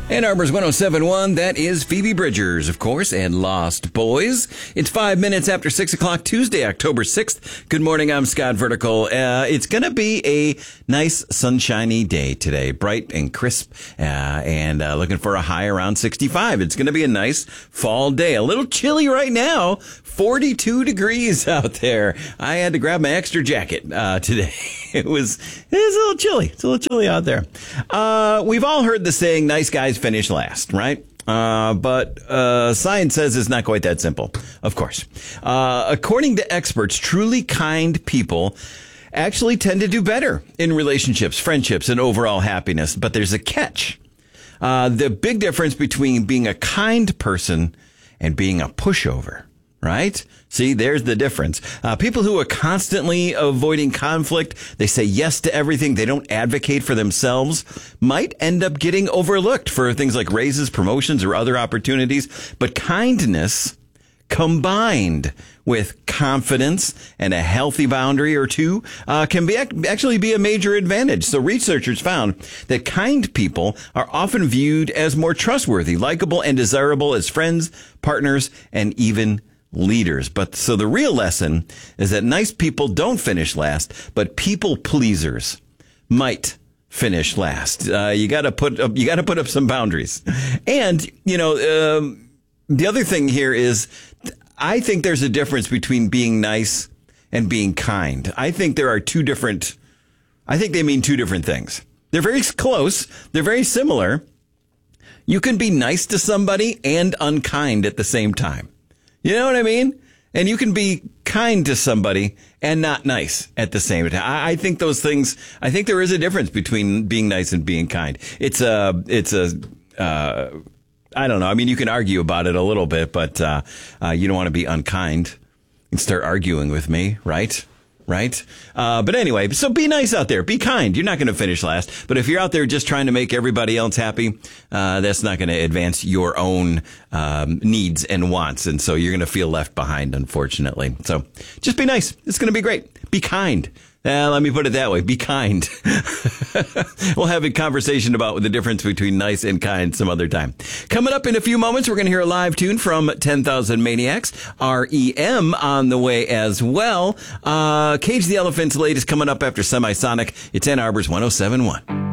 Ann Arbor's 107.1, that is Phoebe Bridgers, of course, and Lost Boys. It's 5 minutes after 6 o'clock, Tuesday, October 6th. Good morning, I'm Scott Vertical. It's going to be a nice, sunshiny day today, bright and crisp, and looking for a high around 65. It's going to be a nice fall day. A little chilly right now, 42 degrees out there. I had to grab my extra jacket today. It was a little chilly. It's a little chilly out there. We've all heard the saying, nice guys finish last, right? But science says it's not quite that simple, of course. According to experts, truly kind people actually tend to do better in relationships, friendships, and overall happiness. But there's a catch. The big difference between being a kind person and being a pushover. Right? See, there's the difference. People who are constantly avoiding conflict, they say yes to everything, they don't advocate for themselves, might end up getting overlooked for things like raises, promotions, or other opportunities. But kindness combined with confidence and a healthy boundary or two can actually be a major advantage. So researchers found that kind people are often viewed as more trustworthy, likable, and desirable as friends, partners, and even leaders. But so the real lesson is that nice people don't finish last, but people pleasers might finish last. You got to put up some boundaries. And the other thing here is, I think there's a difference between being nice and being kind. I think they mean two different things. They're very close. They're very similar. You can be nice to somebody and unkind at the same time. You know what I mean? And you can be kind to somebody and not nice at the same time. I think those things, I think there is a difference between being nice and being kind. I don't know. I mean, you can argue about it a little bit, but you don't want to be unkind and start arguing with me, right? Right? But anyway, so be nice out there. Be kind. You're not going to finish last. But if you're out there just trying to make everybody else happy, that's not going to advance your own needs and wants. And so you're going to feel left behind, unfortunately. So just be nice. It's going to be great. Be kind. Let me put it that way. Be kind. We'll have a conversation about the difference between nice and kind some other time. Coming up in a few moments, we're going to hear a live tune from 10,000 Maniacs. REM on the way as well. Cage the Elephant's latest coming up after Semisonic. It's Ann Arbor's 107.1.